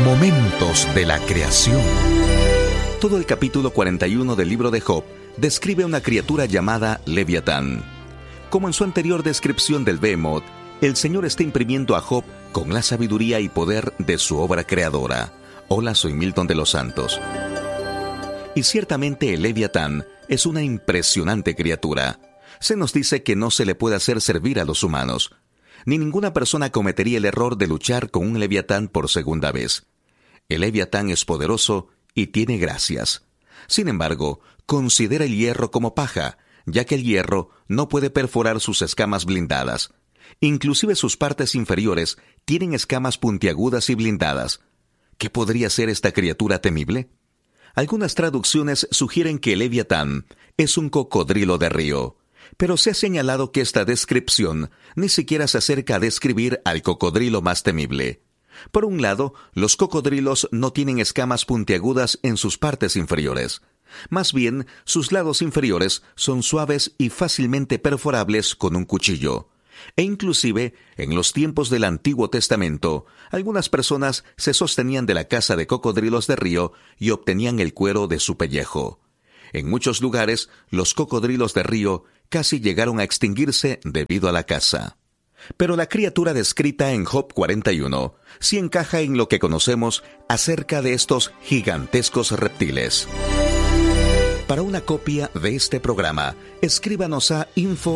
Momentos de la creación. Todo el capítulo 41 del libro de Job describe una criatura llamada Leviatán. Como en su anterior descripción del Behemoth, el Señor está imprimiendo a Job con la sabiduría y poder de su obra creadora. Hola, soy Milton de los Santos. Y ciertamente el Leviatán es una impresionante criatura. Se nos dice que no se le puede hacer servir a los humanos. Ni ninguna persona cometería el error de luchar con un Leviatán por segunda vez. El Leviatán es poderoso y tiene gracias. Sin embargo, considera el hierro como paja, ya que el hierro no puede perforar sus escamas blindadas. Inclusive sus partes inferiores tienen escamas puntiagudas y blindadas. ¿Qué podría ser esta criatura temible? Algunas traducciones sugieren que el Leviatán es un cocodrilo de río, pero se ha señalado que esta descripción ni siquiera se acerca a describir al cocodrilo más temible. Por un lado, los cocodrilos no tienen escamas puntiagudas en sus partes inferiores. Más bien, sus lados inferiores son suaves y fácilmente perforables con un cuchillo. E inclusive, en los tiempos del Antiguo Testamento, algunas personas se sostenían de la caza de cocodrilos de río y obtenían el cuero de su pellejo. En muchos lugares, los cocodrilos de río casi llegaron a extinguirse debido a la caza. Pero la criatura descrita en Job 41 sí encaja en lo que conocemos acerca de estos gigantescos reptiles. Para una copia de este programa, escríbanos a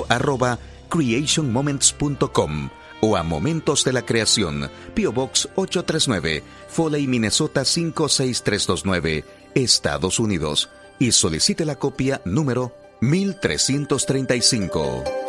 info@creationmoments.com o a Momentos de la Creación, P.O. Box 839, Foley, Minnesota 56329, Estados Unidos, y solicite la copia número 1335.